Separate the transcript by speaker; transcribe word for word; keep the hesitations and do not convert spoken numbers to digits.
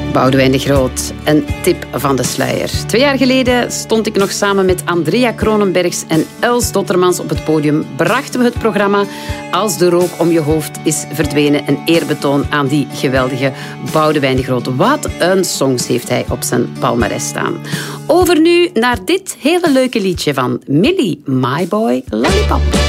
Speaker 1: Boudewijn de Groot, een tip van de sluier. Twee jaar geleden stond ik nog samen met Andrea Kronenbergs en Els Dottermans op het podium. Brachten we het programma Als de rook om je hoofd is verdwenen. Een eerbetoon aan die geweldige Boudewijn de Groot. Wat een songs heeft hij op zijn palmares staan. Over nu naar dit hele leuke liedje van Millie, My Boy Lollipop.